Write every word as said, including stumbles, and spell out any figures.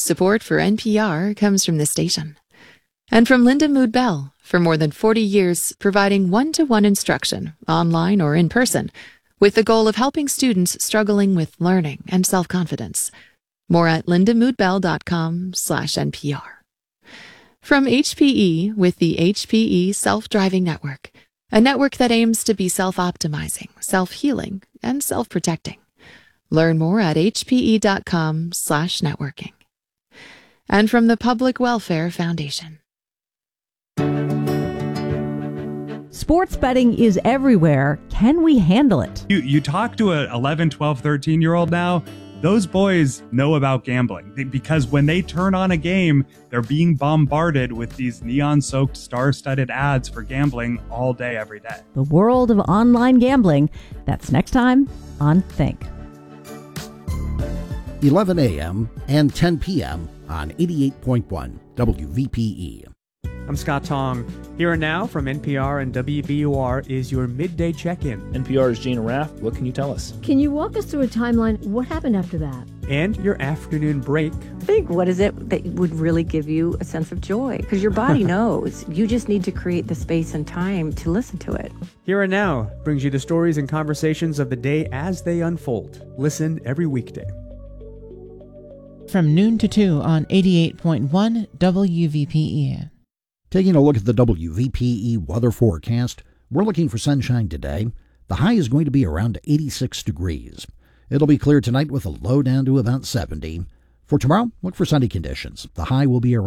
Support for N P R comes from this station. And from Linda Mood Bell, for more than forty years, providing one-to-one instruction, online or in person, with the goal of helping students struggling with learning and self-confidence. More at lindamoodbell.com slash NPR. From H P E with the H P E Self-Driving Network, a network that aims to be self-optimizing, self-healing, and self-protecting. Learn more at hpe.com slash networking. And from the Public Welfare Foundation. Sports betting is everywhere. Can we handle it? You, you talk to a eleven, twelve, thirteen-year-old now, those boys know about gambling because when they turn on a game, they're being bombarded with these neon-soaked, star-studded ads for gambling all day, every day. The world of online gambling. That's next time on Think. eleven a.m. and ten p.m. on eighty-eight point one W V P E. I'm Scott Tong. Here and now from N P R and W B U R is your midday check-in. N P R's Gina Raff. What can you tell us? Can you walk us through a timeline? What happened after that? And your afternoon break. Think, what is it that would really give you a sense of joy? Because your body knows. You just need to create the space and time to listen to it. Here and Now brings you the stories and conversations of the day as they unfold. Listen every weekday. From noon to two on eighty-eight point one W V P E. Taking a look at the W V P E weather forecast, we're looking for sunshine today. The high is going to be around eighty-six degrees. It'll be clear tonight with a low down to about seventy. For tomorrow, look for sunny conditions. The high will be around